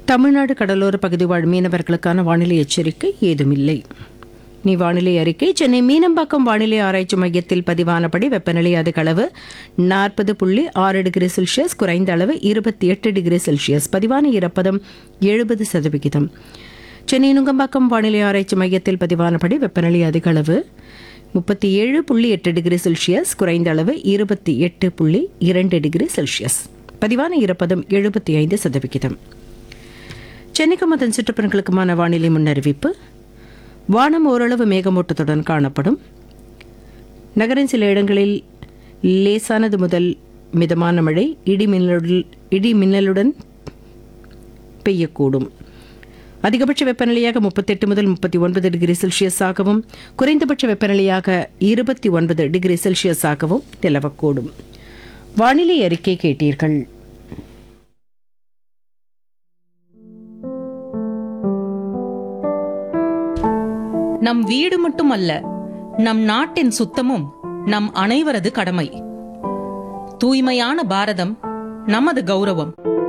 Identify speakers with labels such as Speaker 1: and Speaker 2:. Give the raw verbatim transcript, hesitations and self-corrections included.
Speaker 1: தமிழ்நாடு கடலோர பகுதி வாழ் மீனவர்களுக்கான வானிலை எச்சரிக்கை ஏதுமில்லை. நீ வானிலை அறிக்கை. சென்னை மீனம்பாக்கம் வானிலை ஆராய்ச்சி மையத்தில் பதிவானபடி வெப்பநிலை அதிகளவு நாற்பது புள்ளி ஆறு டிகிரி செல்சியஸ், குறைந்த அளவு இருபத்தி எட்டு டிகிரி செல்சியஸ், பதிவான ஈரப்பதம் எழுபது சதவிகிதம். சென்னை நுங்கம்பாக்கம் வானிலை ஆராய்ச்சி மையத்தில் பதிவானபடி வெப்பநிலை அதிகளவு முப்பத்தி ஏழு புள்ளி எட்டு டிகிரி செல்சியஸ், குறைந்த அளவு இருபத்தி எட்டு புள்ளி இரண்டு டிகிரி செல்சியஸ், பதிவான ஈரப்பதம் எழுபத்தி ஐந்து சதவிகிதம். சென்னைக்கும் அதன் சுற்றுப்புறங்களுக்குமான வானிலை முன்னறிவிப்பு. வானம் ஓரளவு மேகமூட்டத்துடன் காணப்படும். நகரின் சில இடங்களில் லேசானது முதல் மிதமான மழை இடி மின்னலுடன் இடி மின்னலுடன் பெய்யக்கூடும். அதிகபட்ச வெப்பநிலையாக முப்பத்தெட்டு முதல் முப்பத்தி ஒன்பது டிகிரி செல்சியஸாகவும் குறைந்தபட்ச வெப்பநிலையாக இருபத்தி ஒன்பது டிகிரி செல்சியஸாகவும் நிலவக்கூடும். வானிலை அறிக்கை கேட்டீர்கள்.
Speaker 2: நம் வீடு மட்டுமல்ல, நம் நாட்டின் சுத்தமும் நம் அனைவரது கடமை. தூய்மையான பாரதம் நமது கௌரவம்.